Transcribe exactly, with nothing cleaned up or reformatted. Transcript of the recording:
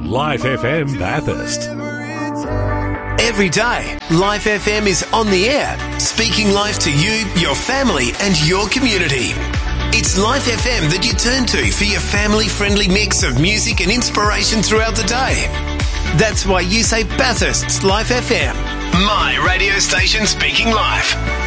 Life F M Bathurst. Every day, Life F M is on the air, speaking life to you, your family and your community. It's Life F M that you turn to for your family-friendly mix of music and inspiration throughout the day. That's why you say Bathurst's Life F M. My radio station speaking life.